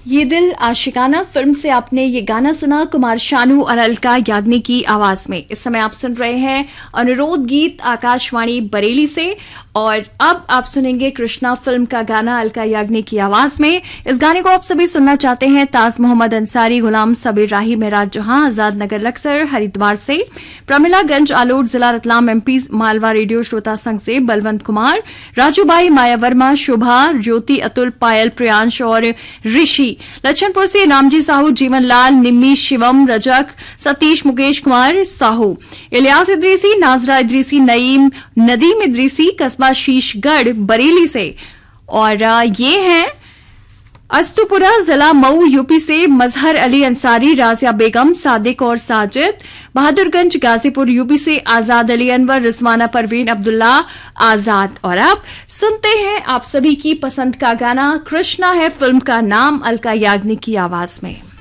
ये दिल आशिकाना फिल्म से आपने ये गाना सुना कुमार शानू और अलका याग्निक की आवाज में। इस समय आप सुन रहे हैं अनुरोध गीत आकाशवाणी बरेली से और अब आप सुनेंगे कृष्णा फिल्म का गाना अलका याग्निक की आवाज में। इस गाने को आप सभी सुनना चाहते हैं ताज मोहम्मद अंसारी, गुलाम सबीर राही, मेराज जहां, आजाद नगर लक्सर हरिद्वार से, प्रमिलागंज आलोट जिला रतलाम एमपी मालवा रेडियो श्रोता संघ से बलवंत कुमार, राजूबाई, माया वर्मा, शोभा, ज्योति, अतुल, पायल, प्रियांश और ऋषि, लच्छनपुर से रामजी साहू, जीवन लाल, निम्मी, शिवम, रजक, सतीश, मुकेश कुमार साहू, इलियास इद्रीसी, नाजरा इद्रीसी, नईम, नदीम इद्रीसी, कस्बा शीशगढ़ बरेली से और ये हैं अस्तुपुरा जिला मऊ यूपी से मजहर अली अंसारी, राजिया बेगम, सादिक और साजिद, बहादुरगंज गाजीपुर यूपी से आजाद अली अनवर, रिजवाना परवीन, अब्दुल्ला आजाद। और अब सुनते हैं आप सभी की पसंद का गाना, कृष्णा है फिल्म का नाम, अलका याग्निक की आवाज में।